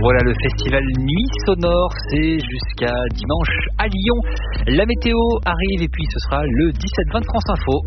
Voilà, le festival Nuit Sonore, c'est jusqu'à dimanche à Lyon. La météo arrive et puis ce sera le 17-20 de France Info.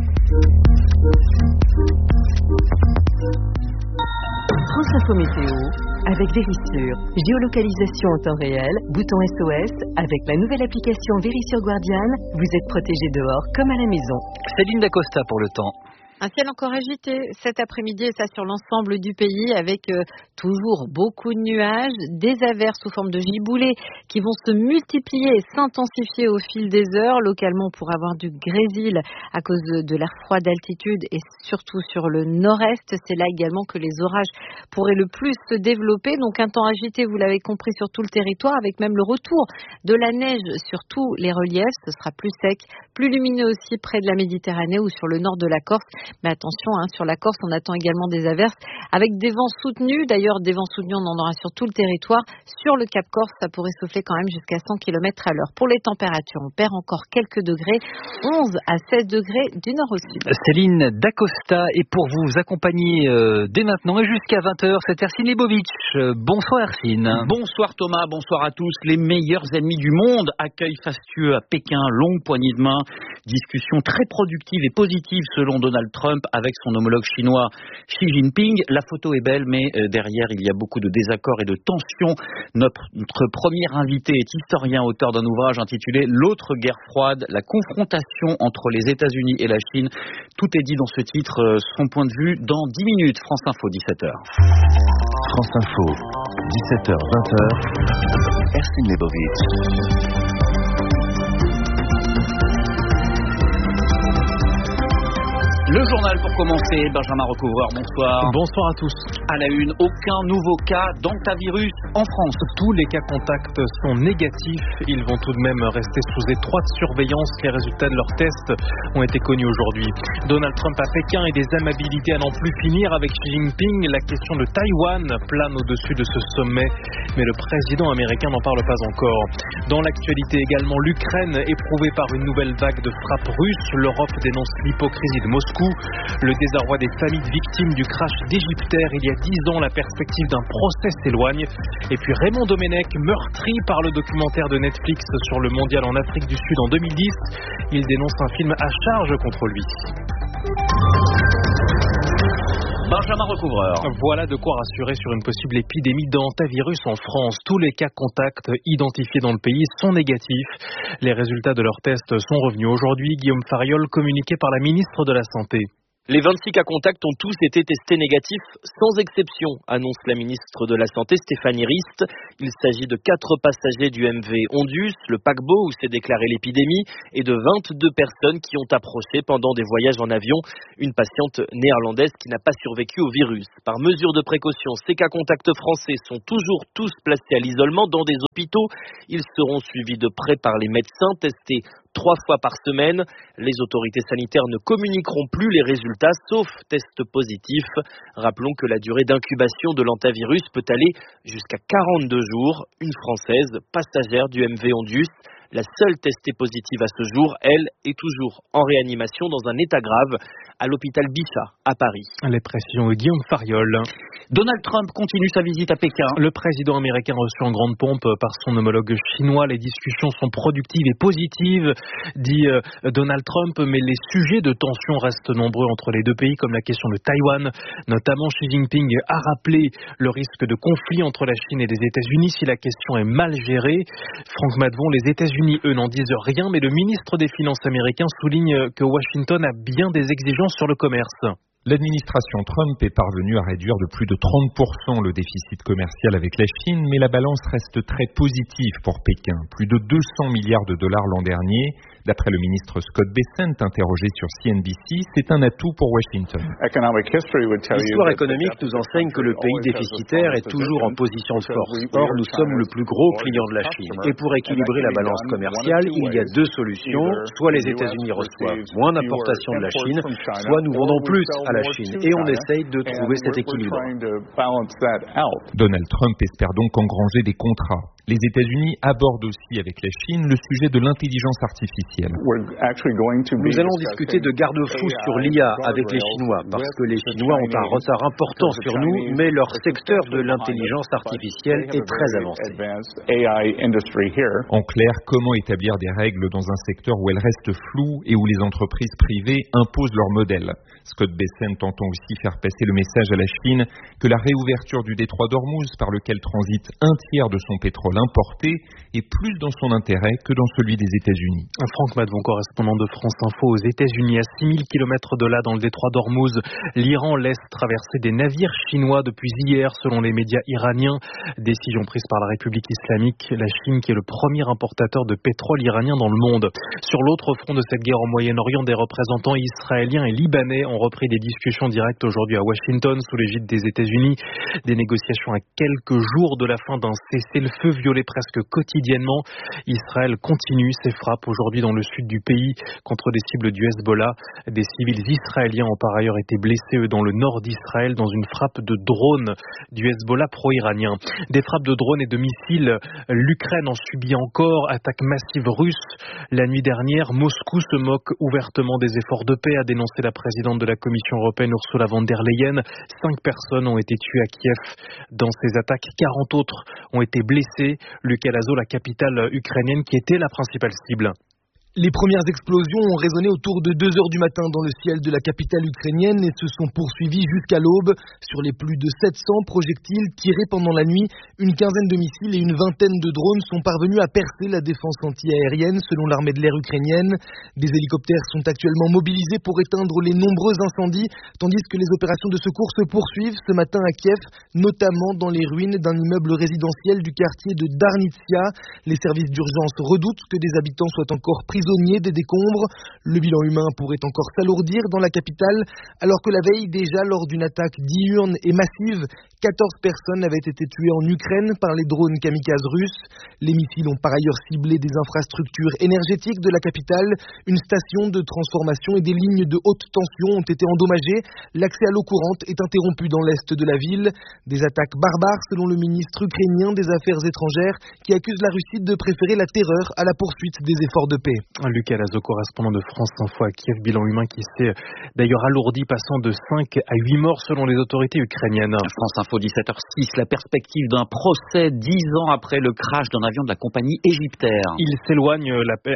France Info Météo avec Vérissure. Géolocalisation en temps réel, bouton SOS. Avec la nouvelle application Vérissure Guardian, vous êtes protégé dehors comme à la maison. Céline Dacosta pour le temps. Un ciel encore agité cet après-midi et ça sur l'ensemble du pays avec toujours beaucoup de nuages, des averses sous forme de giboulées qui vont se multiplier et s'intensifier au fil des heures. Localement, pour avoir du grésil à cause de l'air froid d'altitude et surtout sur le nord-est. C'est là également que les orages pourraient le plus se développer. Donc un temps agité, vous l'avez compris, sur tout le territoire avec même le retour de la neige sur tous les reliefs. Ce sera plus sec, plus lumineux aussi près de la Méditerranée ou sur le nord de la Corse. Mais attention, sur la Corse, on attend également des averses avec des vents soutenus. D'ailleurs, des vents soutenus, on en aura sur tout le territoire. Sur le Cap Corse, ça pourrait souffler quand même jusqu'à 100 km à l'heure. Pour les températures, on perd encore quelques degrés, 11 à 16 degrés du nord au sud. Céline Dacosta est pour vous accompagner dès maintenant et jusqu'à 20h. C'est Ercine Lebovic. Bonsoir Ercine. Bonsoir Thomas, bonsoir à tous. Les meilleurs ennemis du monde. Accueil fastueux à Pékin, longue poignée de main. Discussion très productive et positive selon Donald Trump avec son homologue chinois Xi Jinping. La photo est belle, mais derrière, il y a beaucoup de désaccords et de tensions. Notre premier invité est historien, auteur d'un ouvrage intitulé « L'autre guerre froide, la confrontation entre les États-Unis et la Chine ». Tout est dit dans ce titre, son point de vue dans 10 minutes. France Info, 17h. France Info, 17h, 20h. Ercine Lebovic. Le journal pour commencer, Benjamin Recouvreur, bonsoir. Bonsoir à tous. À la une, aucun nouveau cas d'hantavirus en France. Tous les cas contacts sont négatifs. Ils vont tout de même rester sous étroite surveillance. Les résultats de leurs tests ont été connus aujourd'hui. Donald Trump à Pékin et des amabilités à n'en plus finir avec Xi Jinping. La question de Taïwan plane au-dessus de ce sommet. Mais le président américain n'en parle pas encore. Dans l'actualité également, l'Ukraine éprouvée par une nouvelle vague de frappes russes. L'Europe dénonce l'hypocrisie de Moscou. Le désarroi des familles victimes du crash d'Égyptaire il y a 10 ans, la perspective d'un procès s'éloigne. Et puis Raymond Domenech, meurtri par le documentaire de Netflix sur le mondial en Afrique du Sud en 2010. Il dénonce un film à charge contre lui. Benjamin Recouvreur. Voilà de quoi rassurer sur une possible épidémie d'hantavirus en France. Tous les cas contacts identifiés dans le pays sont négatifs. Les résultats de leurs tests sont revenus aujourd'hui. Guillaume Fariol, communiqué par la ministre de la Santé. Les 26 cas contacts ont tous été testés négatifs, sans exception, annonce la ministre de la Santé Stéphanie Rist. Il s'agit de 4 passagers du MV Ondus, le paquebot où s'est déclarée l'épidémie, et de 22 personnes qui ont approché pendant des voyages en avion une patiente néerlandaise qui n'a pas survécu au virus. Par mesure de précaution, ces cas contacts français sont toujours tous placés à l'isolement dans des hôpitaux. Ils seront suivis de près par les médecins, testés 3 fois par semaine. Les autorités sanitaires ne communiqueront plus les résultats, sauf test positif. Rappelons que la durée d'incubation de l'hantavirus peut aller jusqu'à 42 jours. Une Française, passagère du MV Ondus, la seule testée positive à ce jour, elle, est toujours en réanimation dans un état grave à l'hôpital Bichat, à Paris. Les précisions de Guillaume Fariol. Donald Trump continue sa visite à Pékin. Le président américain reçu en grande pompe par son homologue chinois. Les discussions sont productives et positives, dit Donald Trump, mais les sujets de tension restent nombreux entre les deux pays, comme la question de Taïwan. Notamment, Xi Jinping a rappelé le risque de conflit entre la Chine et les États-Unis si la question est mal gérée. Franck Madvon, les États-Unis, eux, n'en disent rien, mais le ministre des Finances américain souligne que Washington a bien des exigences sur le commerce. L'administration Trump est parvenue à réduire de plus de 30% le déficit commercial avec la Chine, mais la balance reste très positive pour Pékin. Plus de 200 milliards de dollars l'an dernier. D'après le ministre Scott Bessent, interrogé sur CNBC, c'est un atout pour Washington. L'histoire économique nous enseigne que le pays déficitaire est toujours en position de force. Or, nous sommes le plus gros client de la Chine. Et pour équilibrer la balance commerciale, il y a 2 solutions. Soit les États-Unis reçoivent moins d'importations de la Chine, soit nous vendons plus à la Chine. Et on essaye de trouver cet équilibre. Donald Trump espère donc engranger des contrats. Les États-Unis abordent aussi avec la Chine le sujet de l'intelligence artificielle. Nous allons discuter de garde-fous sur l'IA avec les Chinois, parce que les Chinois ont un retard important sur nous, mais leur secteur de l'intelligence artificielle est très avancé. En clair, comment établir des règles dans un secteur où elles restent floues et où les entreprises privées imposent leur modèle? Scott Bessent entend aussi faire passer le message à la Chine que la réouverture du détroit d'Ormuz, par lequel transite un tiers de son pétrole importé, est plus dans son intérêt que dans celui des États-Unis. Franck Madvon, correspondant de France Info aux États-Unis. À 6000 km de là, dans le détroit d'Ormuz, l'Iran laisse traverser des navires chinois depuis hier, selon les médias iraniens. Décision prise par la République islamique, la Chine qui est le premier importateur de pétrole iranien dans le monde. Sur l'autre front de cette guerre au Moyen-Orient, des représentants israéliens et libanais ont repris des discussions directes aujourd'hui à Washington sous l'égide des États-Unis. Des négociations à quelques jours de la fin d'un cessez-le-feu violé presque quotidiennement. Israël continue ses frappes aujourd'hui dans le sud du pays contre des cibles du Hezbollah. Des civils israéliens ont par ailleurs été blessés dans le nord d'Israël dans une frappe de drone du Hezbollah pro-iranien. Des frappes de drones et de missiles, l'Ukraine en subit encore. Attaque massive russe. La nuit dernière, Moscou se moque ouvertement des efforts de paix, a dénoncé la présidente de la Commission européenne Ursula von der Leyen. 5 personnes ont été tuées à Kiev dans ces attaques. 40 autres ont été blessés. Lucas Lazo, la capitale ukrainienne qui était la principale cible. Les premières explosions ont résonné autour de 2 heures du matin dans le ciel de la capitale ukrainienne et se sont poursuivies jusqu'à l'aube. Sur les plus de 700 projectiles tirés pendant la nuit, une quinzaine de missiles et une vingtaine de drones sont parvenus à percer la défense anti-aérienne selon l'armée de l'air ukrainienne. Des hélicoptères sont actuellement mobilisés pour éteindre les nombreux incendies, tandis que les opérations de secours se poursuivent ce matin à Kiev, notamment dans les ruines d'un immeuble résidentiel du quartier de Darnitsia. Les services d'urgence redoutent que des habitants soient encore prisonniers des décombres. Le bilan humain pourrait encore s'alourdir dans la capitale, alors que la veille déjà, lors d'une attaque diurne et massive, 14 personnes avaient été tuées en Ukraine par les drones kamikazes russes. Les missiles ont par ailleurs ciblé des infrastructures énergétiques de la capitale. Une station de transformation et des lignes de haute tension ont été endommagées. L'accès à l'eau courante est interrompu dans l'est de la ville. Des attaques barbares selon le ministre ukrainien des Affaires étrangères qui accuse la Russie de préférer la terreur à la poursuite des efforts de paix. Lucas Lazo, correspondant de France Info à Kiev, bilan humain qui s'est d'ailleurs alourdi, passant de 5 à 8 morts selon les autorités ukrainiennes. France Info 17h06, la perspective d'un procès 10 ans après le crash d'un avion de la compagnie Égyptaire. Elle s'éloigne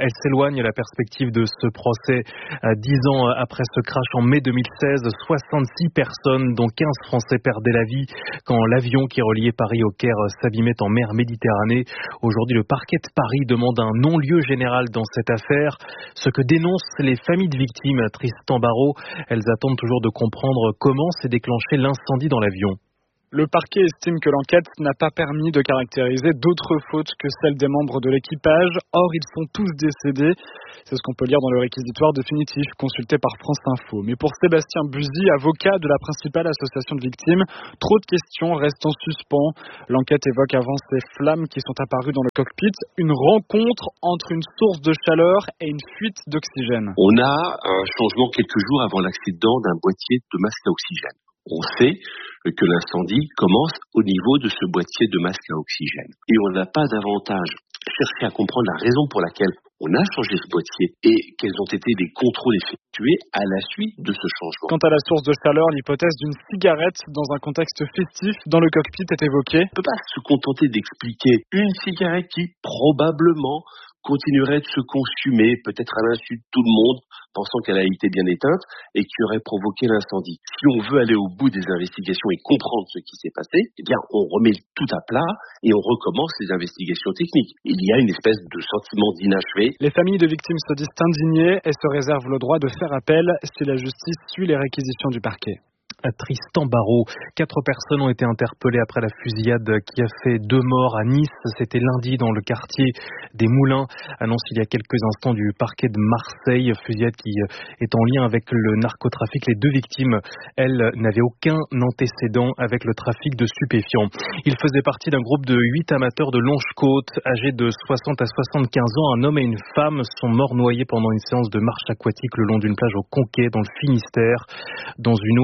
la perspective de ce procès 10 ans après ce crash en mai 2016. 66 personnes, dont 15 Français, perdaient la vie quand l'avion qui reliait Paris au Caire s'abîmait en mer Méditerranée. Aujourd'hui, le parquet de Paris demande un non-lieu général dans cette affaire. Ce que dénoncent les familles de victimes, Tristan Barrault, elles attendent toujours de comprendre comment s'est déclenché l'incendie dans l'avion. Le parquet estime que l'enquête n'a pas permis de caractériser d'autres fautes que celles des membres de l'équipage. Or, ils sont tous décédés. C'est ce qu'on peut lire dans le réquisitoire définitif consulté par France Info. Mais pour Sébastien Buzy, avocat de la principale association de victimes, trop de questions restent en suspens. L'enquête évoque avant ces flammes qui sont apparues dans le cockpit une rencontre entre une source de chaleur et une fuite d'oxygène. On a un changement quelques jours avant l'accident d'un boîtier de masque à oxygène. On sait que l'incendie commence au niveau de ce boîtier de masque à oxygène. Et on n'a pas davantage cherché à comprendre la raison pour laquelle on a changé ce boîtier et quels ont été les contrôles effectués à la suite de ce changement. Quant à la source de chaleur, l'hypothèse d'une cigarette dans un contexte festif dans le cockpit est évoquée. On ne peut pas se contenter d'expliquer une cigarette qui probablement continuerait de se consumer, peut-être à l'insu de tout le monde, pensant qu'elle a été bien éteinte et qui aurait provoqué l'incendie. Si on veut aller au bout des investigations et comprendre ce qui s'est passé, eh bien, on remet tout à plat et on recommence les investigations techniques. Il y a une espèce de sentiment d'inachevé. Les familles de victimes se disent indignées et se réservent le droit de faire appel si la justice suit les réquisitions du parquet. Tristan Barrault. 4 personnes ont été interpellées après la fusillade qui a fait 2 morts à Nice. C'était lundi dans le quartier des Moulins. Annonce il y a quelques instants du parquet de Marseille. Fusillade qui est en lien avec le narcotrafic. Les 2 victimes, elles, n'avaient aucun antécédent avec le trafic de stupéfiants. Ils faisaient partie d'un groupe de 8 amateurs de Longe-Côte, âgés de 60 à 75 ans. Un homme et une femme sont morts noyés pendant une séance de marche aquatique le long d'une plage au Conquet, dans le Finistère, dans une eau agitée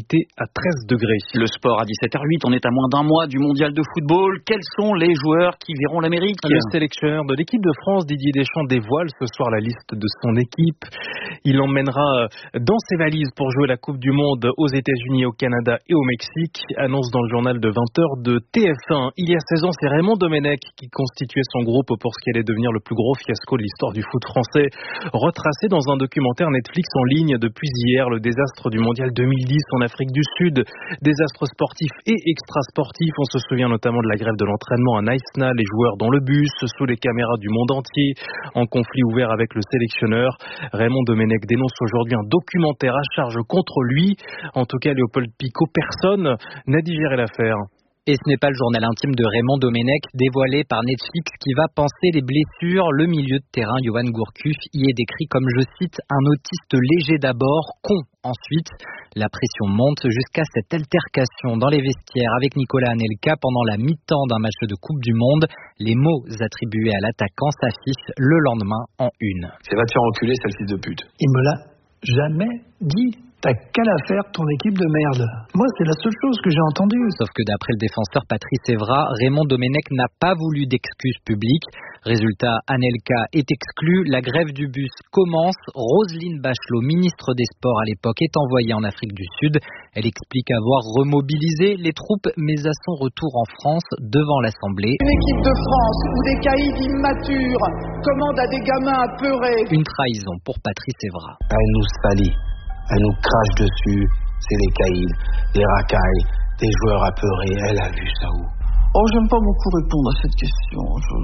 limité à 13 degrés. Le sport à 17h08, on est à moins d'un mois du mondial de football. Quels sont les joueurs qui verront l'Amérique? Le sélectionneur de l'équipe de France, Didier Deschamps, dévoile ce soir la liste de son équipe. Il emmènera dans ses valises pour jouer la Coupe du Monde aux États-Unis, au Canada et au Mexique. Annonce dans le journal de 20h de TF1. Il y a 16 ans, c'est Raymond Domenech qui constituait son groupe pour ce qui allait devenir le plus gros fiasco de l'histoire du foot français. Retracé dans un documentaire Netflix en ligne depuis hier, le désastre du mondial 2010 en Afrique du Sud. Désastre sportif et extrasportif. On se souvient notamment de la grève de l'entraînement à Naïsna, les joueurs dans le bus, sous les caméras du monde entier, en conflit ouvert avec le sélectionneur. Raymond Domenech dénonce aujourd'hui un documentaire à charge contre lui. En tout cas, Léopold Picot, personne n'a digéré l'affaire. Et ce n'est pas le journal intime de Raymond Domenech dévoilé par Netflix qui va panser les blessures. Le milieu de terrain, Yoann Gourcuff, y est décrit comme, je cite, un autiste léger d'abord, con ensuite. La pression monte jusqu'à cette altercation dans les vestiaires avec Nicolas Anelka pendant la mi-temps d'un match de Coupe du Monde. Les mots attribués à l'attaquant s'affichent le lendemain en une. C'est va te faire enculer, celle fille de pute. Il me l'a jamais dit. T'as qu'à la faire, ton équipe de merde. Moi, c'est la seule chose que j'ai entendue. Sauf que d'après le défenseur Patrice Evra, Raymond Domenech n'a pas voulu d'excuses publiques. Résultat, Anelka est exclu, la grève du bus commence. Roselyne Bachelot, ministre des Sports à l'époque, est envoyée en Afrique du Sud. Elle explique avoir remobilisé les troupes, mais à son retour en France, devant l'Assemblée. Une équipe de France où des caïds immatures commandent à des gamins apeurés. Une trahison pour Patrice Evra. Elle nous salit. Elle nous crache dessus, c'est les caïds, les racailles, des joueurs apeurés. Elle a vu ça où? Oh, j'aime pas beaucoup répondre à cette question.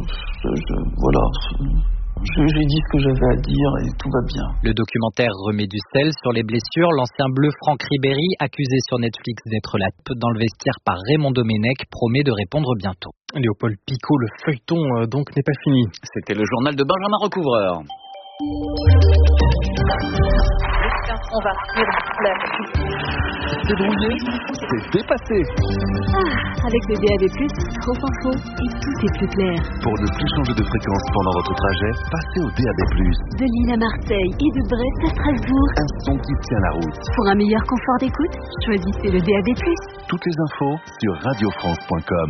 Voilà. J'ai dit ce que j'avais à dire et tout va bien. Le documentaire remet du sel sur les blessures. L'ancien bleu Franck Ribéry, accusé sur Netflix d'être la tête dans le vestiaire par Raymond Domenech, promet de répondre bientôt. Léopold Picot, le feuilleton donc n'est pas fini. C'était le journal de Benjamin Recouvreur. On va C'est brouillé, c'est dépassé. Avec le DAB+, trop info et tout est plus clair. Pour ne plus changer de fréquence pendant votre trajet, passez au DAB+. De Lille à Marseille et de Brest à Strasbourg. Un son qui tient la route. Pour un meilleur confort d'écoute, choisissez le DAB+. Toutes les infos sur radiofrance.com.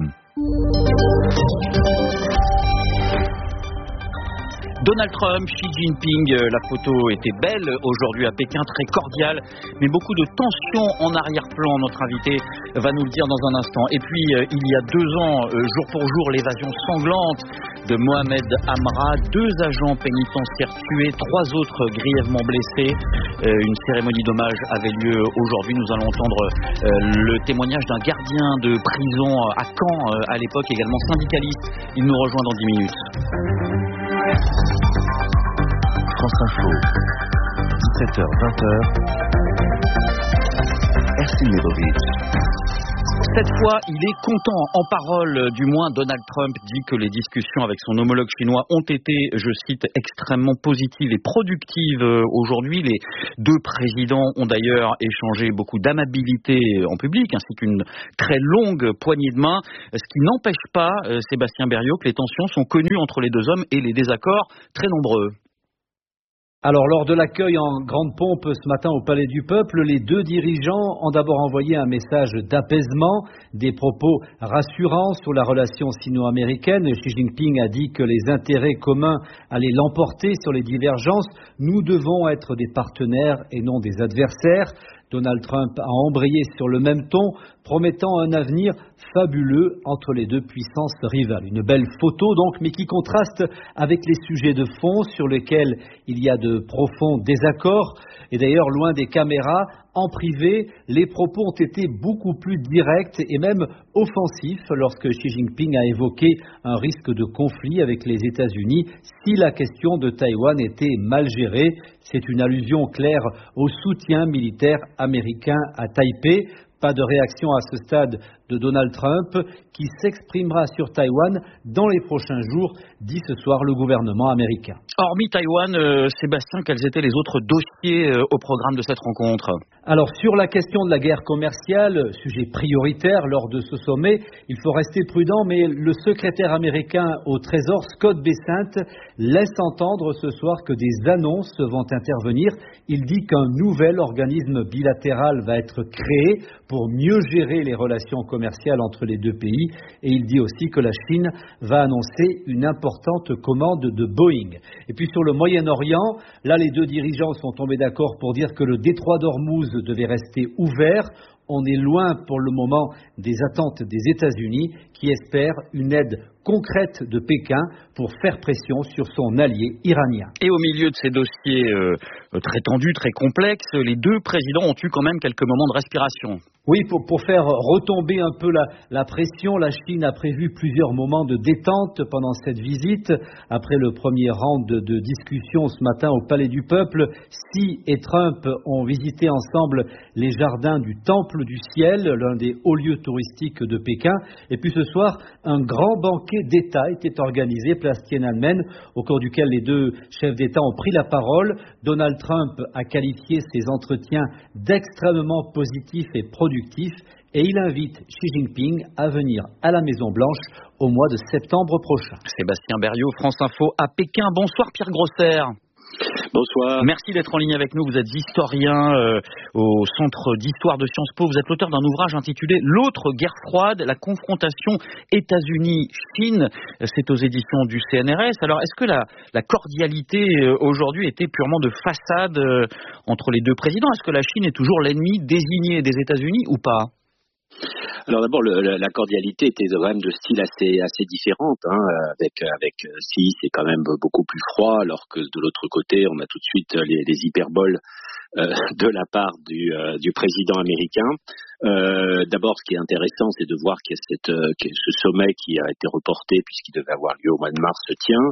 Donald Trump, Xi Jinping, la photo était belle aujourd'hui à Pékin, très cordiale, mais beaucoup de tensions en arrière-plan. Notre invité va nous le dire dans un instant. Et puis, il y a 2 ans, jour pour jour, l'évasion sanglante de Mohamed Amra, 2 agents pénitentiaires tués, 3 autres grièvement blessés. Une cérémonie d'hommage avait lieu aujourd'hui. Nous allons entendre le témoignage d'un gardien de prison à Caen, à l'époque également syndicaliste. Il nous rejoint dans 10 minutes. France Info, 17h-20h, Ersin Lebovic. Cette fois, il est content. En parole, du moins, Donald Trump dit que les discussions avec son homologue chinois ont été, je cite, extrêmement positives et productives aujourd'hui. Les 2 présidents ont d'ailleurs échangé beaucoup d'amabilité en public, ainsi qu'une très longue poignée de main, ce qui n'empêche pas, Sébastien Berriot, que les tensions sont connues entre les 2 hommes et les désaccords très nombreux. Alors, lors de l'accueil en grande pompe ce matin au Palais du Peuple, les 2 dirigeants ont d'abord envoyé un message d'apaisement, des propos rassurants sur la relation sino-américaine. Xi Jinping a dit que les intérêts communs allaient l'emporter sur les divergences. Nous devons être des partenaires et non des adversaires. Donald Trump a embrayé sur le même ton, promettant un avenir fabuleux entre les 2 puissances rivales. Une belle photo donc, mais qui contraste avec les sujets de fond sur lesquels il y a de profonds désaccords. Et d'ailleurs, loin des caméras, en privé, les propos ont été beaucoup plus directs et même offensifs lorsque Xi Jinping a évoqué un risque de conflit avec les États-Unis si la question de Taïwan était mal gérée. C'est une allusion claire au soutien militaire américain à Taipei. Pas de réaction à ce stade de Donald Trump qui s'exprimera sur Taïwan dans les prochains jours, dit ce soir le gouvernement américain. Hormis Taïwan, Sébastien, quels étaient les autres dossiers au programme de cette rencontre ? Alors sur la question de la guerre commerciale, sujet prioritaire lors de ce sommet, il faut rester prudent, mais le secrétaire américain au Trésor, Scott Bessent, laisse entendre ce soir que des annonces vont intervenir. Il dit qu'un nouvel organisme bilatéral va être créé pour mieux gérer les relations commerciales entre les deux pays, et il dit aussi que la Chine va annoncer une importante commande de Boeing. Et puis sur le Moyen-Orient, là les deux dirigeants sont tombés d'accord pour dire que le détroit d'Ormuz devait rester ouvert. On est loin pour le moment des attentes des États-Unis qui espèrent une aide concrète de Pékin pour faire pression sur son allié iranien. Et au milieu de ces dossiers très tendus, très complexes, les deux présidents ont eu quand même quelques moments de respiration. Oui, pour faire retomber un peu la pression, la Chine a prévu plusieurs moments de détente pendant cette visite. Après le premier round de discussion ce matin au Palais du Peuple, Xi et Trump ont visité ensemble les jardins du Temple du Ciel, l'un des hauts lieux touristiques de Pékin. Et puis ce soir, un grand banquet d'État était organisé place Tiananmen, au cours duquel les deux chefs d'État ont pris la parole. Donald Trump a qualifié ces entretiens d'extrêmement positifs et productifs, et il invite Xi Jinping à venir à la Maison-Blanche au mois de septembre prochain. Sébastien Berriot, France Info à Pékin. Bonsoir Pierre Grosser. Bonsoir. Merci d'être en ligne avec nous. Vous êtes historien au Centre d'Histoire de Sciences Po. Vous êtes l'auteur d'un ouvrage intitulé « L'autre guerre froide, la confrontation États-Unis-Chine ». C'est aux éditions du CNRS. Alors, est-ce que la cordialité aujourd'hui était purement de façade entre les deux présidents ? Est-ce que la Chine est toujours l'ennemi désigné des États-Unis ou pas ? Alors d'abord, la cordialité était quand même de style assez différente. Avec Xi, c'est quand même beaucoup plus froid, alors que de l'autre côté, on a tout de suite les hyperboles de la part du président américain. D'abord, ce qui est intéressant, c'est de voir que ce sommet qui a été reporté puisqu'il devait avoir lieu au mois de mars se tient.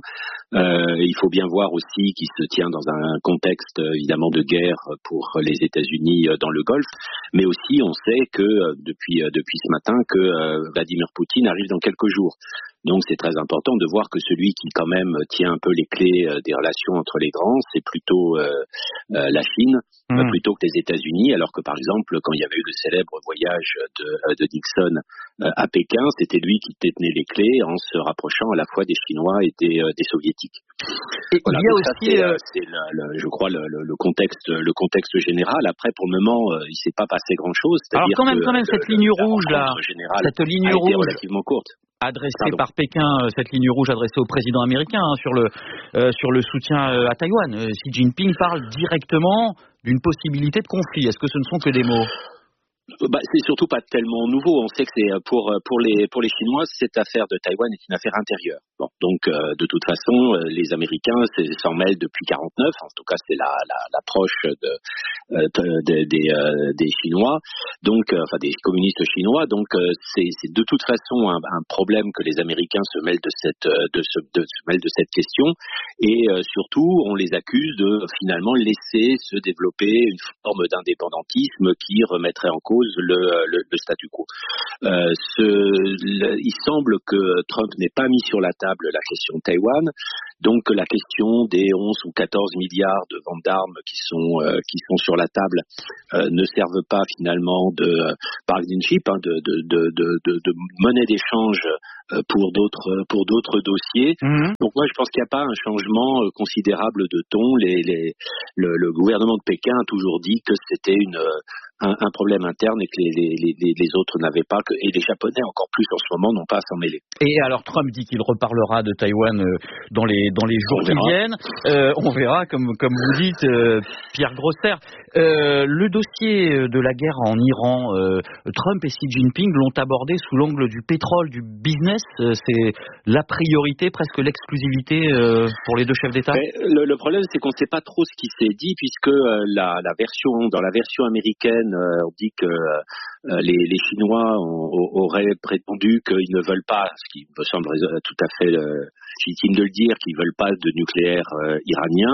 Il faut bien voir aussi qu'il se tient dans un contexte évidemment de guerre pour les États-Unis dans le Golfe, mais aussi on sait que depuis ce matin que Vladimir Poutine arrive dans quelques jours. Donc c'est très important de voir que celui qui quand même tient un peu les clés des relations entre les grands, c'est plutôt la Chine, plutôt que les États-Unis, alors que par exemple quand il y avait eu le célèbre voyage de Nixon à Pékin, c'était lui qui détenait les clés en se rapprochant à la fois des Chinois et des Soviétiques. Et voilà, il y a aussi, c'est je crois le contexte général. Après, pour le moment, il s'est pas passé grand-chose. Alors quand même cette ligne rouge là, cette ligne rouge relativement courte. Adressée par Pékin, cette ligne rouge adressée au président américain sur le soutien à Taïwan. Xi Jinping parle directement d'une possibilité de conflit. Est-ce que ce ne sont que des mots ? C'est surtout pas tellement nouveau. On sait que c'est pour les Chinois, cette affaire de Taïwan est une affaire intérieure. Bon, donc de toute façon, les Américains s'en mêlent depuis 49. En tout cas, c'est l'approche des Chinois, donc des communistes chinois. Donc c'est de toute façon un problème que les Américains se mêlent de cette question, et surtout on les accuse de finalement laisser se développer une forme d'indépendantisme qui remettrait en cause le statu quo. Il semble que Trump n'ait pas mis sur la table la question de Taïwan, donc la question des 11 ou 14 milliards de ventes d'armes qui sont sur la table ne servent pas finalement de bargaining-chip, de monnaie d'échange pour d'autres dossiers. Donc moi je pense qu'il n'y a pas un changement considérable de ton. Le gouvernement de Pékin a toujours dit que c'était un problème interne et que les autres n'avaient pas, et les Japonais encore plus en ce moment n'ont pas à s'en mêler. Et alors Trump dit qu'il reparlera de Taïwan dans les jours qui viennent. On verra, comme vous dites, Pierre Grosser. Le dossier de la guerre en Iran, Trump et Xi Jinping l'ont abordé sous l'angle du pétrole, du business. C'est la priorité, presque l'exclusivité pour les deux chefs d'État. Le problème, c'est qu'on ne sait pas trop ce qui s'est dit, puisque dans la version américaine, on dit que les Chinois auraient prétendu qu'ils ne veulent pas, ce qui me semble tout à fait légitime de le dire, qu'ils veulent pas de nucléaire iranien,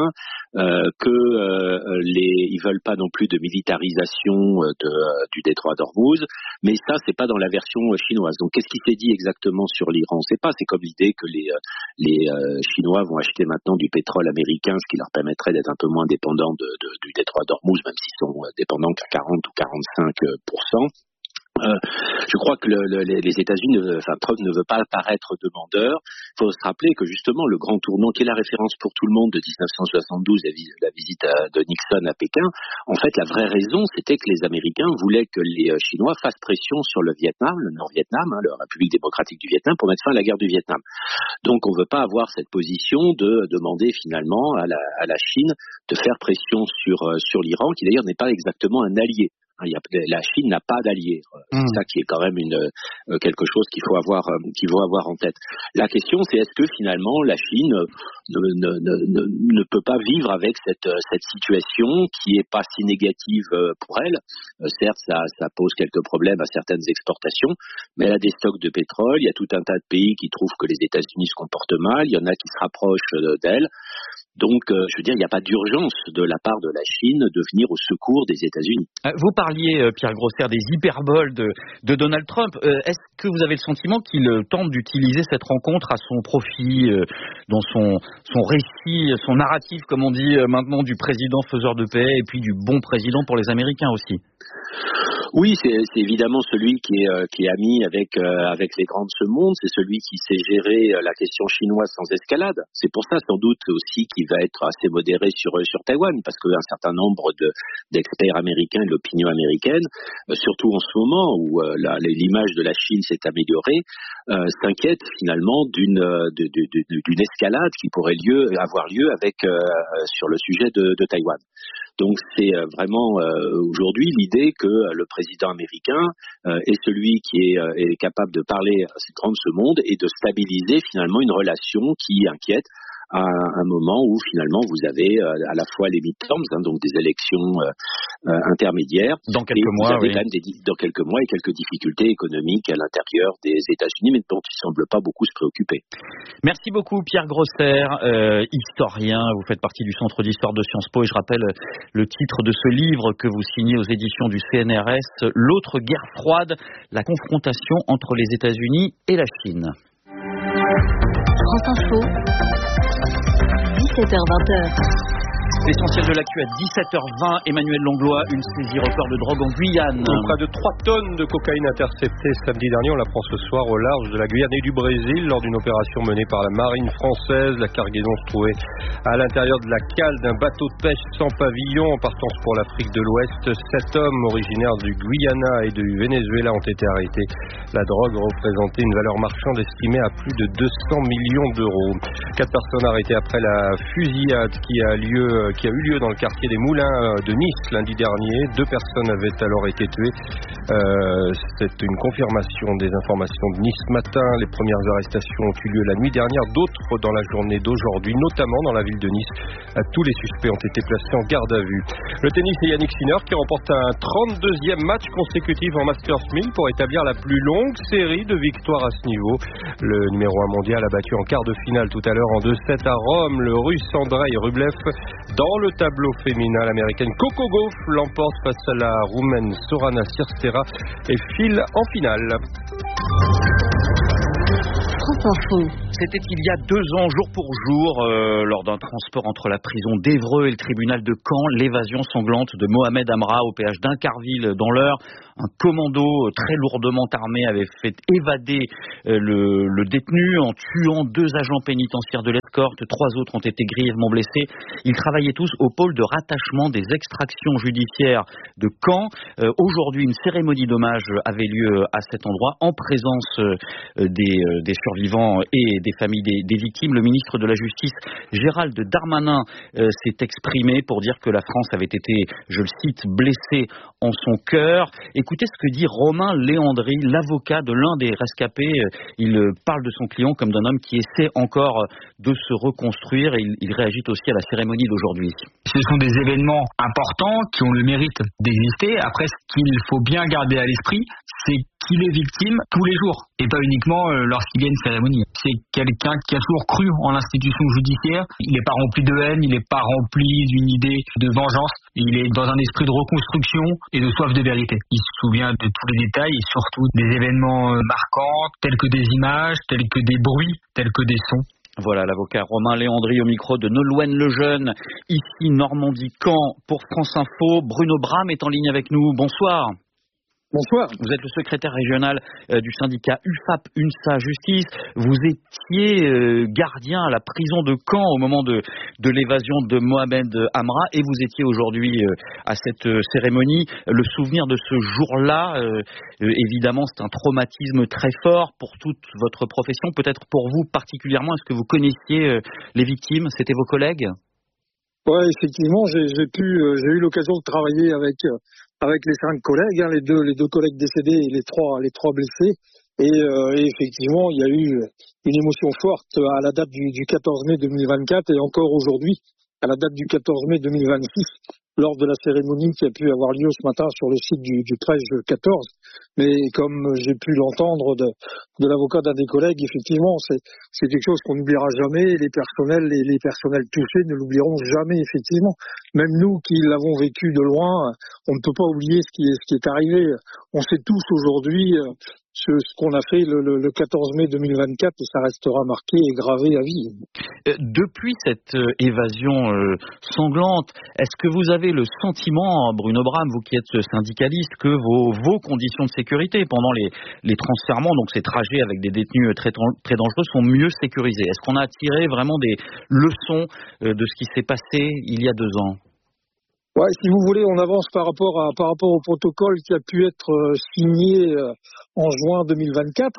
ils veulent pas non plus de militarisation du détroit d'Ormuz, mais ça c'est pas dans la version chinoise. Donc qu'est-ce qui s'est dit exactement sur l'Iran? On sait pas. C'est comme l'idée que les Chinois vont acheter maintenant du pétrole américain, ce qui leur permettrait d'être un peu moins dépendants du détroit d'Ormuz, même s'ils sont dépendants qu'à 40 ou 45%. Je crois que les États-Unis, Trump ne veut pas paraître demandeur. Il faut se rappeler que justement le grand tournant, qui est la référence pour tout le monde de 1972, la visite de Nixon à Pékin, en fait la vraie raison c'était que les Américains voulaient que les Chinois fassent pression sur le Vietnam, le Nord-Vietnam, la République démocratique du Vietnam, pour mettre fin à la guerre du Vietnam. Donc on ne veut pas avoir cette position de demander finalement à la Chine de faire pression sur l'Iran, qui d'ailleurs n'est pas exactement un allié. La Chine n'a pas d'alliés. C'est ça qui est quand même quelque chose qu'il faut avoir en tête. La question, c'est est-ce que finalement la Chine ne peut pas vivre avec cette situation qui est pas si négative pour elle. Certes, ça pose quelques problèmes à certaines exportations, mais elle a des stocks de pétrole. Il y a tout un tas de pays qui trouvent que les États-Unis se comportent mal. Il y en a qui se rapprochent d'elle. Donc, je veux dire, il n'y a pas d'urgence de la part de la Chine de venir au secours des États-Unis. Vous parliez, Pierre Grosser, des hyperboles de Donald Trump. Est-ce que vous avez le sentiment qu'il tente d'utiliser cette rencontre à son profit, dans son récit, son narratif, comme on dit maintenant, du président faiseur de paix et puis du bon président pour les Américains aussi? Oui, c'est évidemment celui qui est ami avec les grands de ce monde. C'est celui qui sait gérer la question chinoise sans escalade. C'est pour ça, sans doute aussi, qu'il va être assez modéré sur Taïwan, parce qu'un certain nombre d'experts américains et de l'opinion américaine, surtout en ce moment où l'image de la Chine s'est améliorée, s'inquiètent finalement d'une escalade qui pourrait avoir lieu sur le sujet de Taïwan. Donc c'est vraiment aujourd'hui l'idée que le président américain est celui qui est capable de parler à ces grands de ce monde et de stabiliser finalement une relation qui inquiète à un moment où finalement vous avez à la fois les midterms, donc des élections intermédiaires, dans quelques mois, vous avez quand même dans quelques mois et quelques difficultés économiques à l'intérieur des États-Unis, mais dont ils ne semblent pas beaucoup se préoccuper. Merci beaucoup Pierre Grosser, historien, vous faites partie du Centre d'histoire de Sciences Po, et je rappelle le titre de ce livre que vous signez aux éditions du CNRS, L'autre guerre froide, la confrontation entre les États-Unis et la Chine. France Info, 17h-20h. L'essentiel de l'actu à 17h20, Emmanuel Langlois, une saisie record de drogue en Guyane. Près de 3 tonnes de cocaïne interceptées samedi dernier, on l'apprend ce soir au large de la Guyane et du Brésil lors d'une opération menée par la marine française. La cargaison se trouvait à l'intérieur de la cale d'un bateau de pêche sans pavillon en partance pour l'Afrique de l'Ouest. 7 hommes originaires du Guyana et du Venezuela ont été arrêtés. La drogue représentait une valeur marchande estimée à plus de 200 millions d'euros. 4 personnes arrêtées après la fusillade qui a eu lieu dans le quartier des Moulins de Nice lundi dernier. 2 personnes avaient alors été tuées. C'est une confirmation des informations de Nice matin. Les premières arrestations ont eu lieu la nuit dernière, d'autres dans la journée d'aujourd'hui, notamment dans la ville de Nice. Tous les suspects ont été placés en garde à vue. Le tennis, c'est Yannick Sinner qui remporte un 32e match consécutif en Masters 1000 pour établir la plus longue série de victoires à ce niveau. Le numéro 1 mondial a battu en quart de finale tout à l'heure en 2-7 à Rome le Russe Andrei Rublev. Dans le tableau féminin, l'américaine Coco Gauff l'emporte face à la roumaine Sorana Sirstera et file en finale. C'était il y a 2 ans, jour pour jour, lors d'un transport entre la prison d'Évreux et le tribunal de Caen, l'évasion sanglante de Mohamed Amra au péage d'Incarville dans l'Eure. Un commando très lourdement armé avait fait évader le détenu en tuant 2 agents pénitentiaires de l'escorte. 3 autres ont été grièvement blessés. Ils travaillaient tous au pôle de rattachement des extractions judiciaires de Caen. Aujourd'hui, une cérémonie d'hommage avait lieu à cet endroit en présence des survivants et des familles des victimes. Le ministre de la Justice, Gérald Darmanin, s'est exprimé pour dire que la France avait été, je le cite, blessée en son cœur. Écoutez ce que dit Romain Léandri, l'avocat de l'un des rescapés. Il parle de son client comme d'un homme qui essaie encore de se reconstruire et il réagit aussi à la cérémonie d'aujourd'hui. Ce sont des événements importants qui ont le mérite d'exister. Après, ce qu'il faut bien garder à l'esprit, c'est qu'il est victime tous les jours et pas uniquement lorsqu'il y a une cérémonie. C'est quelqu'un qui a toujours cru en l'institution judiciaire. Il n'est pas rempli de haine, il n'est pas rempli d'une idée de vengeance. Il est dans un esprit de reconstruction et de soif de vérité. Il se souvient de tous les détails et surtout des événements marquants, tels que des images, tels que des bruits, tels que des sons. Voilà l'avocat Romain Léandri au micro de Nolwenn Lejeune, ici Normandie-Caen pour France Info. Bruno Bram est en ligne avec nous. Bonsoir. Bonsoir. Vous êtes le secrétaire régional du syndicat UFAP-UNSA Justice. Vous étiez gardien à la prison de Caen au moment de l'évasion de Mohamed Amra et vous étiez aujourd'hui à cette cérémonie. Le souvenir de ce jour-là, évidemment, c'est un traumatisme très fort pour toute votre profession. Peut-être pour vous particulièrement, est-ce que vous connaissiez les victimes? C'était vos collègues? Ouais, effectivement, j'ai eu l'occasion de travailler avec les 5 collègues, les deux collègues décédés et les trois blessés. Et effectivement, il y a eu une émotion forte à la date du 14 mai 2024 et encore aujourd'hui, à la date du 14 mai 2026, lors de la cérémonie qui a pu avoir lieu ce matin sur le site du Prêche 14. Mais comme j'ai pu l'entendre de l'avocat d'un des collègues, effectivement, c'est quelque chose qu'on n'oubliera jamais. Les personnels touchés ne l'oublieront jamais, effectivement. Même nous qui l'avons vécu de loin, on ne peut pas oublier ce qui est arrivé. On sait tous aujourd'hui ce qu'on a fait le 14 mai 2024 et ça restera marqué et gravé à vie. Depuis cette évasion sanglante, est-ce que vous avez le sentiment, Bruno Bram, vous qui êtes syndicaliste, que vos conditions de sécurité pendant les transferments, donc ces trajets avec des détenus très, très dangereux, sont mieux sécurisés? Est-ce qu'on a tiré vraiment des leçons de ce qui s'est passé il y a 2 ans? Ouais, si vous voulez, on avance par rapport au protocole qui a pu être signé en juin 2024.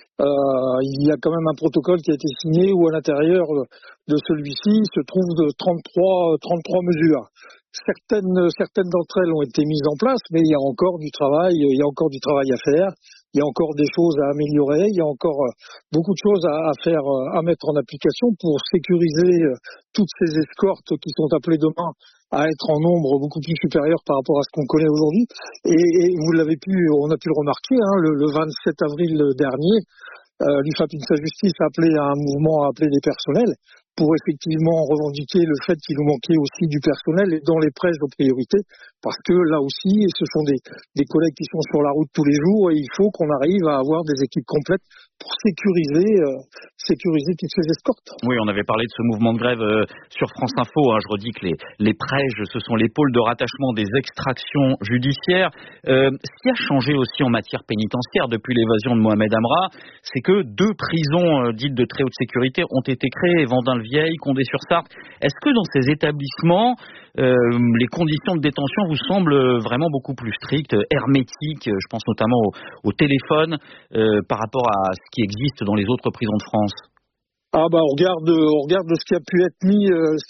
Il y a quand même un protocole qui a été signé où à l'intérieur de celui-ci se trouvent 33 mesures. Certaines d'entre elles ont été mises en place, mais il y a encore du travail à faire. Il y a encore des choses à améliorer. Il y a encore beaucoup de choses à faire, à mettre en application pour sécuriser toutes ces escortes qui sont appelées demain à être en nombre beaucoup plus supérieur par rapport à ce qu'on connaît aujourd'hui. Et on a pu le remarquer, le 27 avril dernier, l'UFAP-UNSA Justice a appelé à un mouvement, a appelé des personnels pour effectivement revendiquer le fait qu'il nous manquait aussi du personnel et dans les prêches de priorité, parce que là aussi, ce sont des collègues qui sont sur la route tous les jours et il faut qu'on arrive à avoir des équipes complètes pour sécuriser toutes ces escortes. Oui, on avait parlé de ce mouvement de grève sur France Info. Je redis que les prêches, ce sont les pôles de rattachement des extractions judiciaires. Ce qui a changé aussi en matière pénitentiaire depuis l'évasion de Mohamed Amra, c'est que 2 prisons dites de très haute sécurité ont été créées, Vendin-le-Vieil, Condé-sur-Sarthe. Est-ce que dans ces établissements, les conditions de détention vous semblent vraiment beaucoup plus strictes, hermétiques? Je pense notamment au téléphone par rapport à ce qui existe dans les autres prisons de France. On regarde ce qui a pu être mis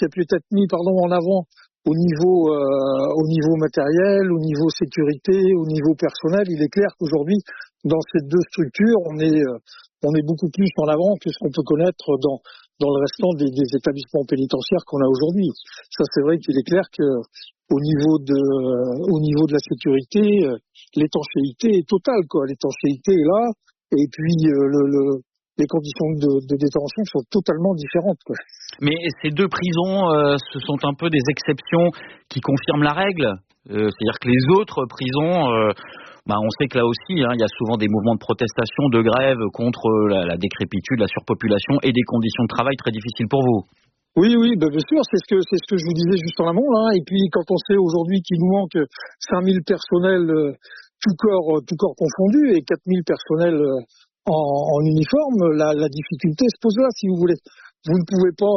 en avant au niveau matériel, au niveau sécurité, au niveau personnel. Il est clair qu'aujourd'hui, dans ces 2 structures, on est beaucoup plus en avant que ce qu'on peut connaître dans le restant des établissements pénitentiaires qu'on a aujourd'hui. Ça, c'est vrai qu'il est clair que au niveau de la sécurité, l'étanchéité est totale, quoi. L'étanchéité est là, et puis les conditions de détention sont totalement différentes, quoi. Mais ces 2 prisons, ce sont un peu des exceptions qui confirment la règle. C'est-à-dire que les autres prisons, on sait que là aussi, il y a souvent des mouvements de protestation, de grève contre la décrépitude, la surpopulation et des conditions de travail très difficiles pour vous. Oui, bien sûr, c'est ce que je vous disais juste en amont, là. Et puis, quand on sait aujourd'hui qu'il nous manque 5000 personnels, tout corps confondu, et 4000 personnels en uniforme, la difficulté se pose là, si vous voulez. Vous ne pouvez pas